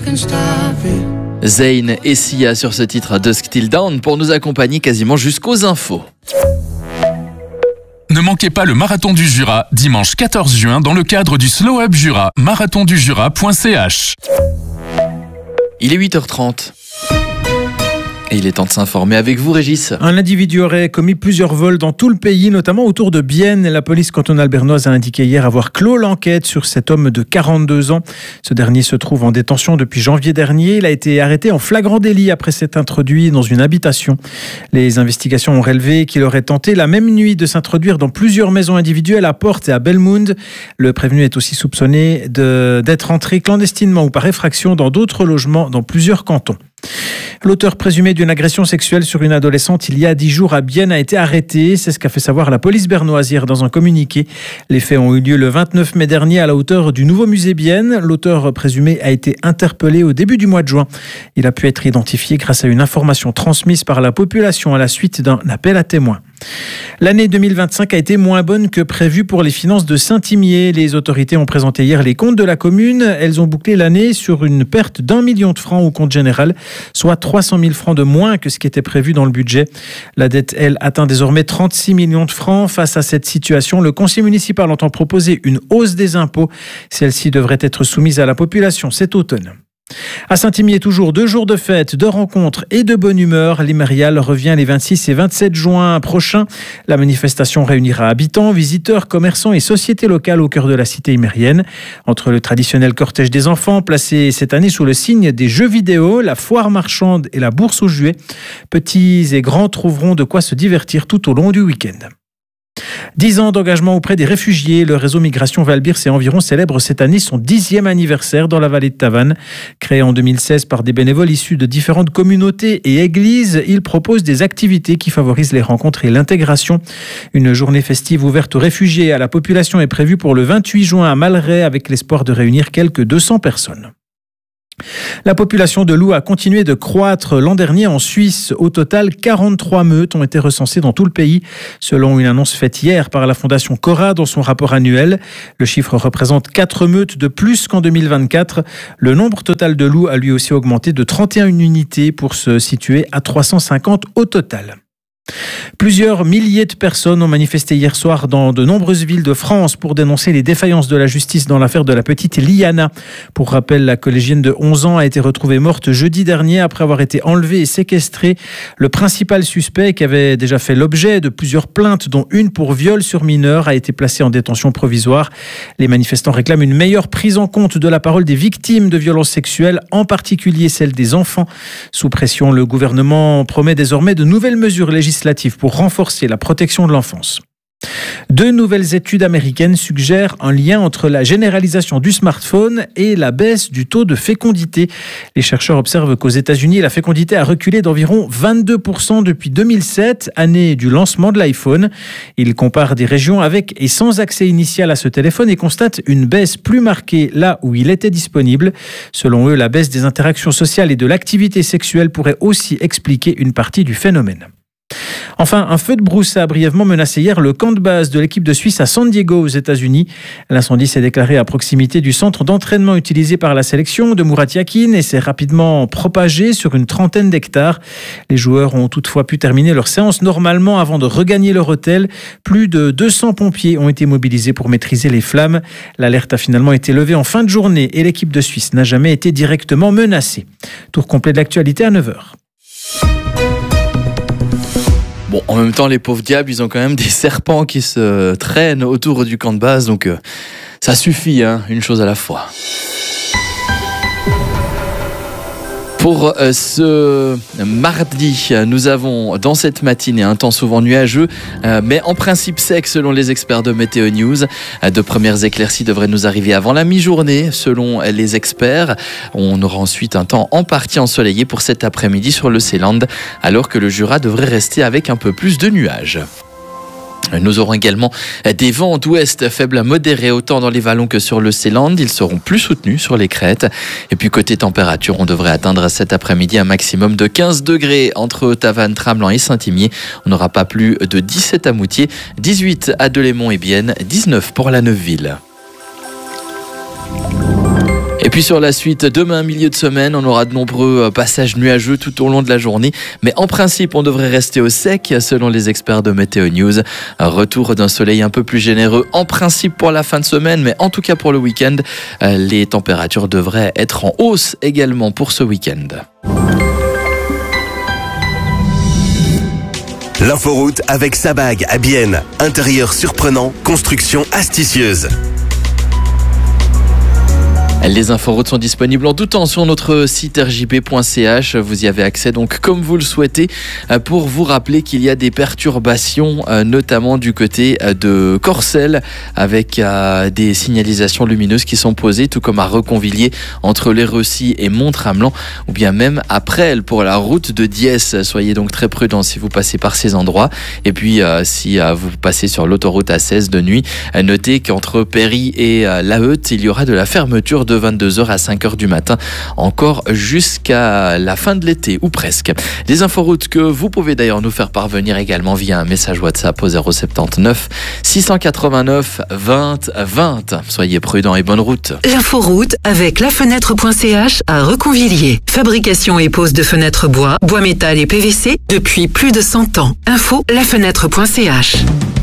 Zayn et Sia sur ce titre Dusk Till Dawn pour nous accompagner quasiment jusqu'aux infos. Ne manquez pas le Marathon du Jura, dimanche 14 juin, dans le cadre du Slow Up Jura, marathondujura.ch. Il est 8h30. Et il est temps de s'informer avec vous, Régis. Un individu aurait commis plusieurs vols dans tout le pays, notamment autour de Bienne. La police cantonale bernoise a indiqué hier avoir clos l'enquête sur cet homme de 42 ans. Ce dernier se trouve en détention depuis janvier dernier. Il a été arrêté en flagrant délit après s'être introduit dans une habitation. Les investigations ont relevé qu'il aurait tenté la même nuit de s'introduire dans plusieurs maisons individuelles à Porte et à Belmund. Le prévenu est aussi soupçonné d'être entré clandestinement ou par effraction dans d'autres logements dans plusieurs cantons. L'auteur présumé d'une agression sexuelle sur une adolescente il y a 10 jours à Bienne a été arrêté. C'est ce qu'a fait savoir la police bernoise hier dans un communiqué. Les faits ont eu lieu le 29 mai dernier à la hauteur du nouveau musée Bienne. L'auteur présumé a été interpellé au début du mois de juin. Il a pu être identifié grâce à une information transmise par la population à la suite d'un appel à témoins. L'année 2025 a été moins bonne que prévu pour les finances de Saint-Imier. Les autorités ont présenté hier les comptes de la commune. Elles ont bouclé l'année sur une perte d'1 million de francs au compte général, soit 300 000 francs de moins que ce qui était prévu dans le budget. La dette, elle, atteint désormais 36 millions de francs. Face à cette situation, le conseil municipal entend proposer une hausse des impôts. Celle-ci devrait être soumise à la population cet automne. À Saint-Imier, toujours 2 jours de fête, de rencontres et de bonne humeur. L'Imérial revient les 26 et 27 juin prochains. La manifestation réunira habitants, visiteurs, commerçants et sociétés locales au cœur de la cité imérienne. Entre le traditionnel cortège des enfants, placé cette année sous le signe des jeux vidéo, la foire marchande et la bourse aux jouets, petits et grands trouveront de quoi se divertir tout au long du week-end. 10 ans d'engagement auprès des réfugiés. Le réseau Migration Val-Birs et environ célèbre cette année son 10e anniversaire dans la vallée de Tavannes. Créé en 2016 par des bénévoles issus de différentes communautés et églises, il propose des activités qui favorisent les rencontres et l'intégration. Une journée festive ouverte aux réfugiés et à la population est prévue pour le 28 juin à Malray avec l'espoir de réunir quelques 200 personnes. La population de loups a continué de croître l'an dernier en Suisse. Au total, 43 meutes ont été recensées dans tout le pays, selon une annonce faite hier par la fondation Cora dans son rapport annuel. Le chiffre représente 4 meutes de plus qu'en 2024. Le nombre total de loups a lui aussi augmenté de 31 unités pour se situer à 350 au total. Plusieurs milliers de personnes ont manifesté hier soir dans de nombreuses villes de France pour dénoncer les défaillances de la justice dans l'affaire de la petite Liana. Pour rappel, la collégienne de 11 ans a été retrouvée morte jeudi dernier après avoir été enlevée et séquestrée. Le principal suspect, qui avait déjà fait l'objet de plusieurs plaintes, dont une pour viol sur mineur, a été placé en détention provisoire. Les manifestants réclament une meilleure prise en compte de la parole des victimes de violences sexuelles, en particulier celle des enfants. Sous pression, le gouvernement promet désormais de nouvelles mesures législatives pour renforcer la protection de l'enfance. 2 nouvelles études américaines suggèrent un lien entre la généralisation du smartphone et la baisse du taux de fécondité. Les chercheurs observent qu'aux États-Unis, la fécondité a reculé d'environ 22% depuis 2007, année du lancement de l'iPhone. Ils comparent des régions avec et sans accès initial à ce téléphone et constatent une baisse plus marquée là où il était disponible. Selon eux, la baisse des interactions sociales et de l'activité sexuelle pourrait aussi expliquer une partie du phénomène. Enfin, un feu de brousse a brièvement menacé hier le camp de base de l'équipe de Suisse à San Diego aux États-Unis. L'incendie s'est déclaré à proximité du centre d'entraînement utilisé par la sélection de Murat Yakin et s'est rapidement propagé sur une trentaine d'hectares. Les joueurs ont toutefois pu terminer leur séance normalement avant de regagner leur hôtel. Plus de 200 pompiers ont été mobilisés pour maîtriser les flammes. L'alerte a finalement été levée en fin de journée et l'équipe de Suisse n'a jamais été directement menacée. Tour complet de l'actualité à 9h. Bon, en même temps, les pauvres diables, ils ont quand même des serpents qui se traînent autour du camp de base, donc ça suffit, hein, une chose à la fois. Pour ce mardi, nous avons dans cette matinée un temps souvent nuageux, mais en principe sec selon les experts de Météo News. De premières éclaircies devraient nous arriver avant la mi-journée selon les experts. On aura ensuite un temps en partie ensoleillé pour cet après-midi sur le Seeland, alors que le Jura devrait rester avec un peu plus de nuages. Nous aurons également des vents d'ouest faibles à modérés autant dans les vallons que sur le Seeland. Ils seront plus soutenus sur les crêtes. Et puis côté température, on devrait atteindre cet après-midi un maximum de 15 degrés entre Tavannes, Tramelan et Saint-Imier. On n'aura pas plus de 17 à Moutier, 18 à Delémont et Bienne, 19 pour la Neuveville. Et puis sur la suite, demain, milieu de semaine, on aura de nombreux passages nuageux tout au long de la journée. Mais en principe, on devrait rester au sec, selon les experts de Météo News. Un retour d'un soleil un peu plus généreux, en principe pour la fin de semaine, mais en tout cas pour le week-end, les températures devraient être en hausse également pour ce week-end. L'inforoute avec Sabag à Bienne. Intérieur surprenant, construction astucieuse. Les inforoutes sont disponibles en tout temps sur notre site rjp.ch. Vous y avez accès donc comme vous le souhaitez, pour vous rappeler qu'il y a des perturbations, notamment du côté de Corcelles, avec des signalisations lumineuses qui sont posées, tout comme à Reconvilliers entre les Recy et Mont-Tramelan, ou bien même à Presles pour la route de Diesse. Soyez donc très prudents si vous passez par ces endroits. Et puis si vous passez sur l'autoroute A16 de nuit, notez qu'entre Péry et La Heute, il y aura de la fermeture de 22h à 5h du matin, encore jusqu'à la fin de l'été, ou presque. Des inforoutes que vous pouvez d'ailleurs nous faire parvenir également via un message WhatsApp au 079 689 20 20. Soyez prudents et bonne route. L'inforoute avec lafenêtre.ch à Reconvilliers. Fabrication et pose de fenêtres bois, bois métal et PVC depuis plus de 100 ans. Info lafenêtre.ch.